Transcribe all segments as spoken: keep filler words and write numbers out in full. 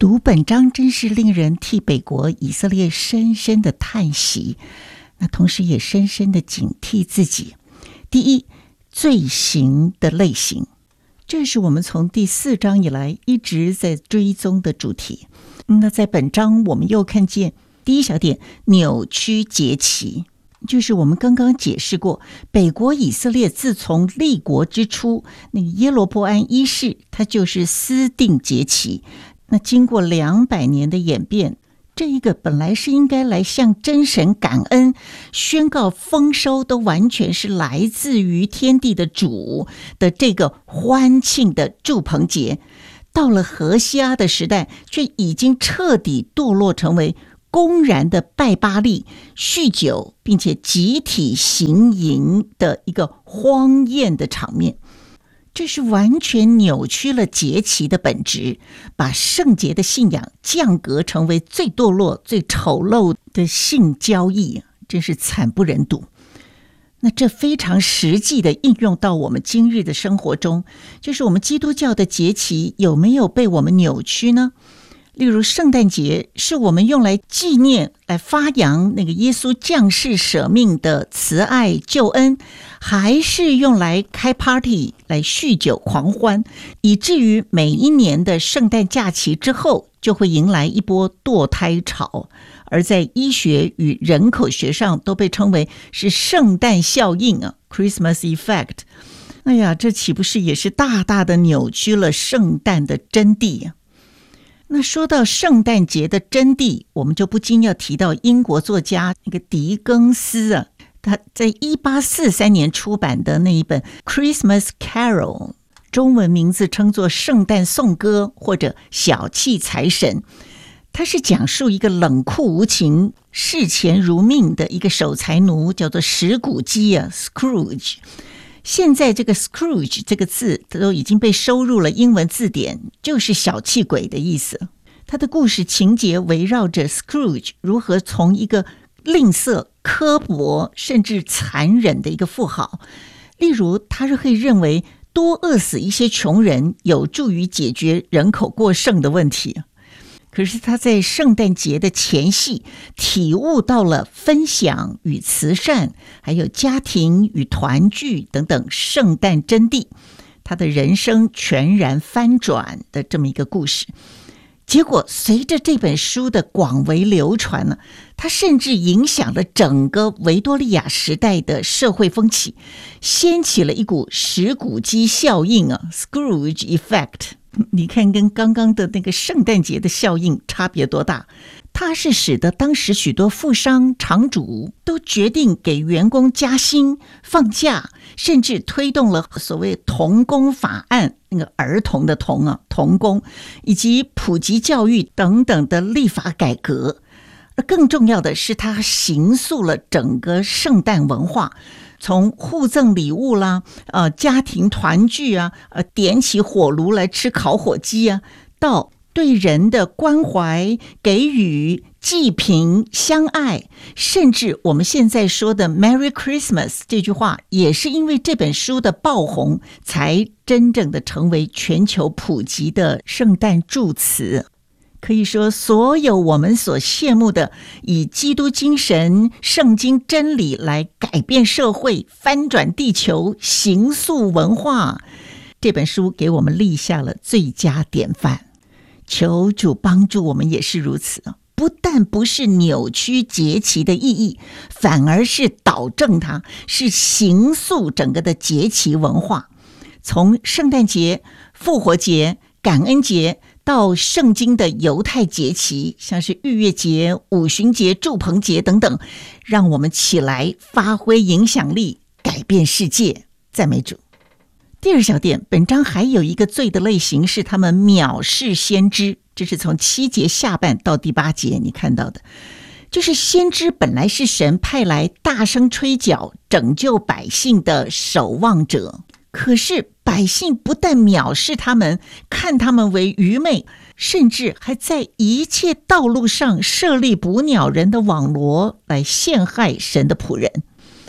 读本章真是令人替北国以色列深深的叹息，那同时也深深的警惕自己。第一，罪行的类型，这是我们从第四章以来一直在追踪的主题。那在本章我们又看见第一小点，扭曲节期，就是我们刚刚解释过，北国以色列自从立国之初，那个耶罗波安一世他就是私定节期，那经过两百年的演变，这一个本来是应该来向真神感恩，宣告丰收都完全是来自于天地的主的这个欢庆的住棚节，到了何西阿的时代，却已经彻底堕落成为公然的拜巴力、酗酒，并且集体行淫的一个荒宴的场面。这是完全扭曲了节期的本质，把圣洁的信仰降格成为最堕落、最丑陋的性交易，真是惨不忍睹。那这非常实际的应用到我们今日的生活中，就是我们基督教的节期有没有被我们扭曲呢？例如圣诞节是我们用来纪念、来发扬那个耶稣降世舍命的慈爱救恩，还是用来开 party 来酗酒狂欢，以至于每一年的圣诞假期之后就会迎来一波堕胎潮，而在医学与人口学上都被称为是圣诞效应啊 Christmas effect。 哎呀，这岂不是也是大大的扭曲了圣诞的真谛啊？那说到圣诞节的真谛，我们就不禁要提到英国作家那个狄更斯啊，他在一八四三年出版的那一本 Christmas Carol， 中文名字称作圣诞颂歌或者小气财神。他是讲述一个冷酷无情、视钱如命的一个守财奴，叫做石谷鸡啊 Scrooge。现在这个 Scrooge 这个字都已经被收入了英文字典，就是小气鬼的意思。他的故事情节围绕着 Scrooge 如何从一个吝啬、刻薄甚至残忍的一个富豪，例如他会认为多饿死一些穷人有助于解决人口过剩的问题，可是他在圣诞节的前夕体悟到了分享与慈善，还有家庭与团聚等等圣诞真谛，他的人生全然翻转的这么一个故事。结果随着这本书的广为流传呢，它甚至影响了整个维多利亚时代的社会风气，掀起了一股石谷鸡效应啊 Scrooge effect。你看跟刚刚的那个圣诞节的效应差别多大，它是使得当时许多富商厂主都决定给员工加薪放假，甚至推动了所谓童工法案，那个儿童的童啊童工，以及普及教育等等的立法改革。而更重要的是，它形塑了整个圣诞文化，从互赠礼物啦，呃，家庭团聚啊，呃，点起火炉来吃烤火鸡啊，到对人的关怀、给予、济贫、相爱，甚至我们现在说的 Merry Christmas 这句话，也是因为这本书的爆红，才真正的成为全球普及的圣诞祝词。可以说，所有我们所羡慕的以基督精神、圣经真理来改变社会、翻转地球、形塑文化，这本书给我们立下了最佳典范。求主帮助我们也是如此，不但不是扭曲节期的意义，反而是导正它，是形塑整个的节期文化。从圣诞节、复活节、感恩节到圣经的犹太节期，像是逾越节、五旬节、住棚节等等，让我们起来发挥影响力，改变世界。赞美主。第二小点，本章还有一个罪的类型是他们藐视先知，这是从七节下半到第八节你看到的，就是先知本来是神派来大声吹角拯救百姓的守望者，可是百姓不但藐视他们，看他们为愚昧，甚至还在一切道路上设立捕鸟人的网罗来陷害神的仆人。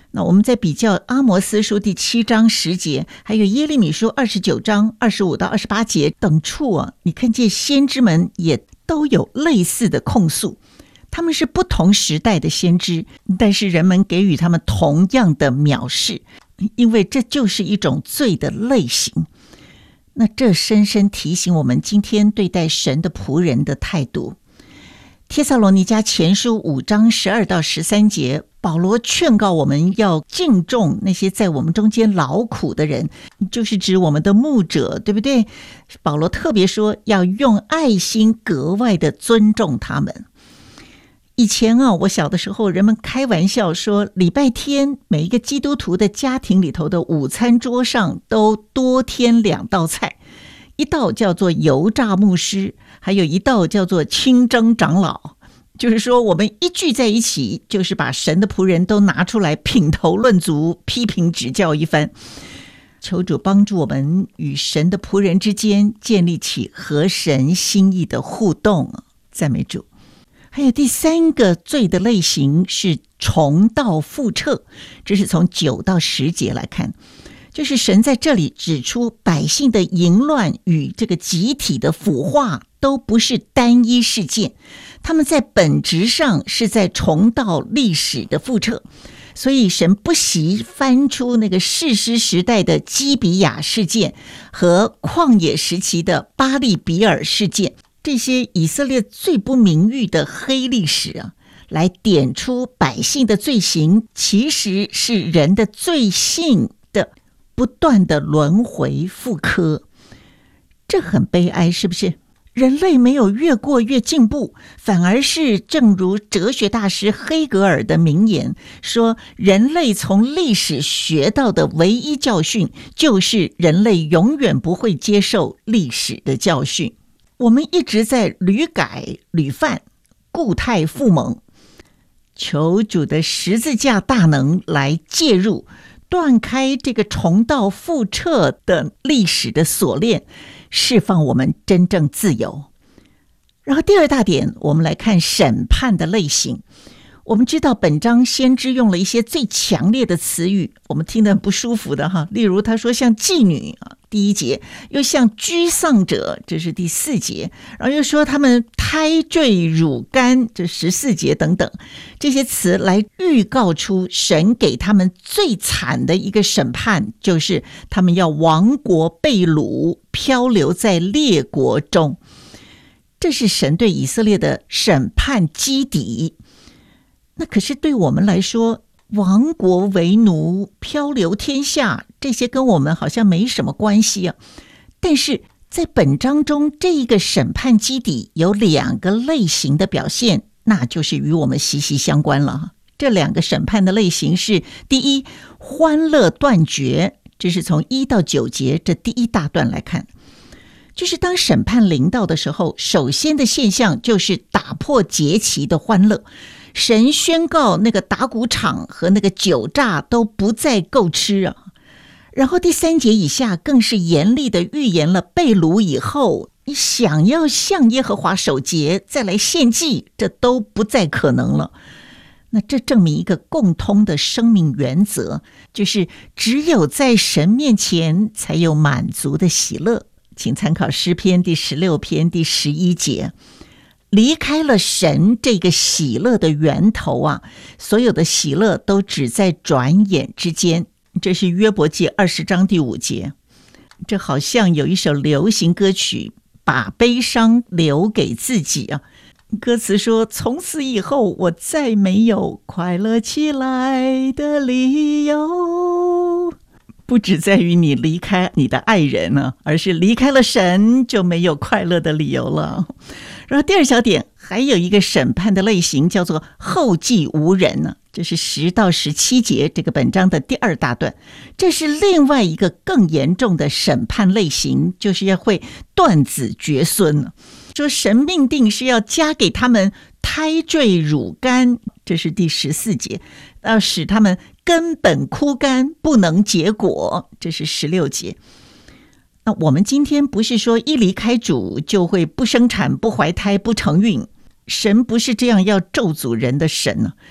那我们再比较阿摩司书第七章十节，还有耶利米书二十九章二十五到二十八节等处啊，你看见先知们也都有类似的控诉，他们是不同时代的先知，但是人们给予他们同样的藐视，因为这就是一种罪的类型。那这深深提醒我们今天对待神的仆人的态度。帖撒罗尼迦前书五章十二到十三节，保罗劝告我们要敬重那些在我们中间劳苦的人，就是指我们的牧者，对不对？保罗特别说要用爱心格外的尊重他们。以前啊，我小的时候，人们开玩笑说，礼拜天每一个基督徒的家庭里头的午餐桌上都多添两道菜，一道叫做油炸牧师，还有一道叫做清蒸长老。就是说我们一聚在一起，就是把神的仆人都拿出来品头论足，批评指教一番。求主帮助我们与神的仆人之间建立起合神心意的互动，赞美主。还有第三个罪的类型是重蹈覆辙，这是从九到十节来看，就是神在这里指出百姓的淫乱与这个集体的腐化都不是单一事件，他们在本质上是在重蹈历史的覆辙。所以神不惜翻出那个士师时代的基比亚事件和旷野时期的巴利比尔事件，这些以色列最不名誉的黑历史啊，来点出百姓的罪行其实是人的罪性的不断的轮回复刻。这很悲哀，是不是？人类没有越过越进步，反而是正如哲学大师黑格尔的名言说，人类从历史学到的唯一教训就是人类永远不会接受历史的教训。我们一直在屡改屡犯，固态复萌，求主的十字架大能来介入，断开这个重蹈覆辙的历史的锁链，释放我们真正自由。然后第二大点，我们来看审判的类型。我们知道本章先知用了一些最强烈的词语，我们听得很不舒服的哈。例如他说像妓女啊，第一节，又像居丧者，这是第四节，然后又说他们胎坠乳干，这十四节等等，这些词来预告出神给他们最惨的一个审判，就是他们要亡国被掳，漂流在列国中。这是神对以色列的审判基底。那可是对我们来说，亡国为奴，漂流天下，这些跟我们好像没什么关系啊。但是在本章中，这一个审判基底有两个类型的表现，那就是与我们息息相关了。这两个审判的类型是：第一，欢乐断绝，这是从一到九节这第一大段来看，就是当审判临到的时候，首先的现象就是打破节期的欢乐。神宣告那个打谷场和那个酒榨都不再够吃啊。然后第三节以下更是严厉的预言了被掳以后，你想要向耶和华守节再来献祭，这都不再可能了。那这证明一个共通的生命原则，就是只有在神面前才有满足的喜乐。请参考诗篇第十六篇第十一节。离开了神这个喜乐的源头啊，所有的喜乐都只在转眼之间。这是约伯记二十章第五节。这好像有一首流行歌曲，把悲伤留给自己啊。歌词说，从此以后我再没有快乐起来的理由。不只在于你离开你的爱人呢、啊，而是离开了神就没有快乐的理由了。然后第二小点，还有一个审判的类型叫做后继无人呢、啊，这是十到十七节这个本章的第二大段。这是另外一个更严重的审判类型，就是要会断子绝孙呢。说神命定是要加给他们胎坠乳干，这是第十四节，要使他们根本枯干，不能结果，这是十六节。那我们今天不是说一离开主就会不生产、不怀胎、不成孕，神不是这样要咒诅人的神呢、啊。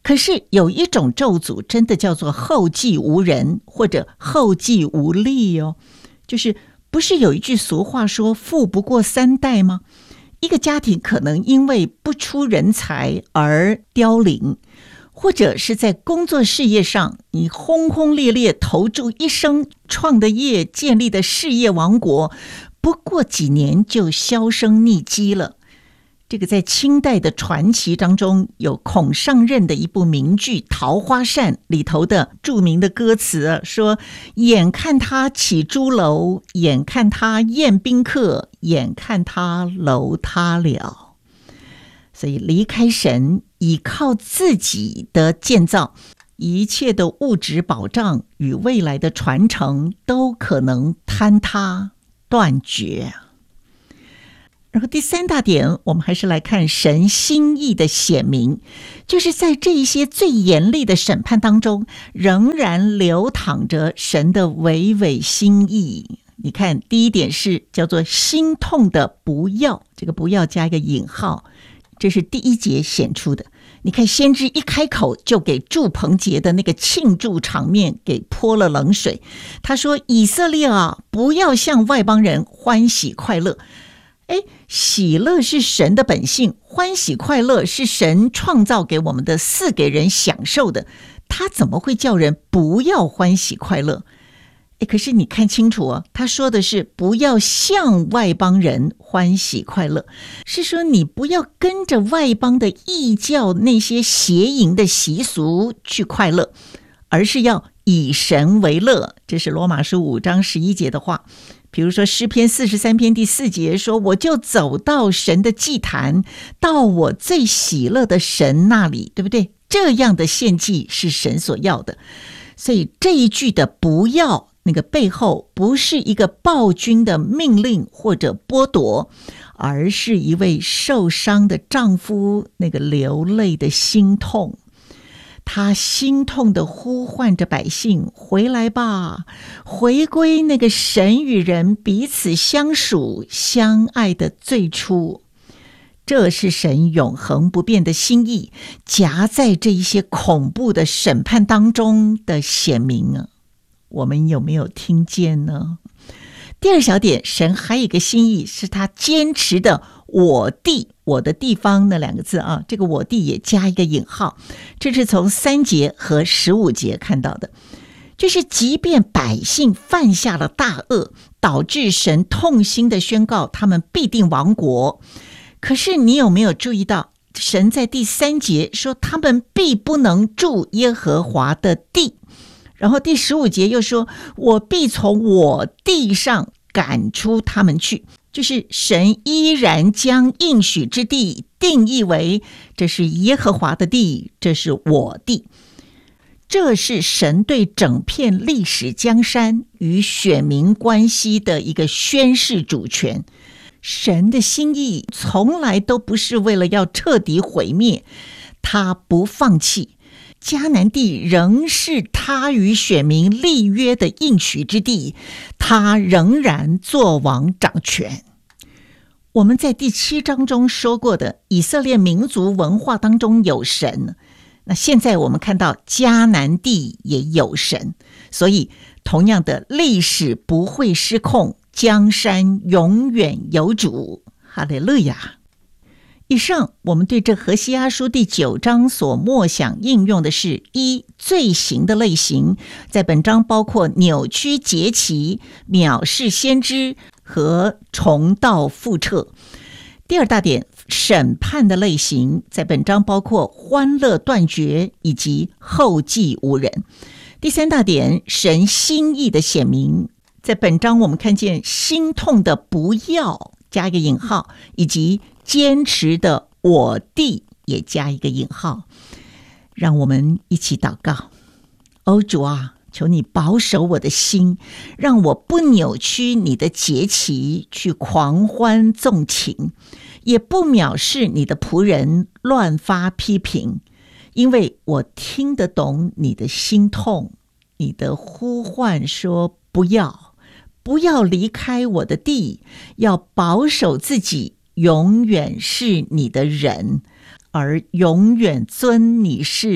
可是有一种咒诅真的叫做后继无人或者后继无力哦，就是不是有一句俗话说富不过三代吗？一个家庭可能因为不出人才而凋零，或者是在工作事业上你轰轰烈烈投注一生创的业建立的事业王国，不过几年就销声匿迹了。这个在清代的传奇当中有孔尚任的一部名剧《桃花扇》里头的著名的歌词说，眼看他起朱楼，眼看他宴宾客，眼看他楼塌了。所以离开神，依靠自己的建造，一切的物质保障与未来的传承都可能坍塌断绝。然后第三大点，我们还是来看神心意的显明，就是在这一些最严厉的审判当中，仍然流淌着神的微微心意。你看，第一点是叫做心痛的不要，这个不要加一个引号，这是第一节显出的。你看先知一开口就给祝棚节的那个庆祝场面给泼了冷水，他说，以色列啊，不要向外邦人欢喜快乐。哎，喜乐是神的本性，欢喜快乐是神创造给我们的，赐给人享受的，他怎么会叫人不要欢喜快乐？哎，可是你看清楚哦，他说的是不要向外邦人欢喜快乐，是说你不要跟着外邦的异教那些邪淫的习俗去快乐，而是要以神为乐。这是罗马书五章十一节的话。比如说诗篇四十三篇第四节说，我就走到神的祭坛，到我最喜乐的神那里，对不对？这样的献祭是神所要的。所以这一句的不要，那个背后不是一个暴君的命令或者剥夺，而是一位受伤的丈夫那个流泪的心痛。他心痛地呼唤着百姓，回来吧，回归那个神与人彼此相属相爱的最初。这是神永恒不变的心意，夹在这一些恐怖的审判当中的显明啊，我们有没有听见呢？第二小点，神还有一个心意，是他坚持的我地，我的地方那两个字啊，这个我地也加一个引号，这是从三节和十五节看到的。就是即便百姓犯下了大恶，导致神痛心的宣告他们必定亡国，可是你有没有注意到，神在第三节说他们必不能住耶和华的地，然后第十五节又说，我必从我地上赶出他们去。就是神依然将应许之地定义为，这是耶和华的地，这是我地。这是神对整片历史江山与选民关系的一个宣示主权。神的心意从来都不是为了要彻底毁灭，他不放弃。迦南地仍是他与选民立约的应许之地，他仍然作王掌权。我们在第七章中说过的，以色列民族文化当中有神，那现在我们看到迦南地也有神，所以同样的历史不会失控，江山永远有主。哈利路亚。以上我们对这何西阿书第九章所默想应用的是：一、罪行的类型，在本章包括扭曲节期、藐视先知和重蹈覆辙。第二大点，审判的类型，在本章包括欢乐断绝以及后继无人。第三大点，神心意的显明，在本章我们看见心痛的不要加一个引号，以及坚持的我地也加一个引号。让我们一起祷告。哦，主啊，求你保守我的心，让我不扭曲你的节期去狂欢纵情，也不藐视你的仆人乱发批评，因为我听得懂你的心痛，你的呼唤说不要不要离开我的地，要保守自己永远是你的人，而永远尊你是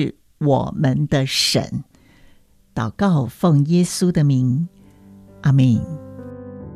我们的神。祷告奉耶稣的名，阿们。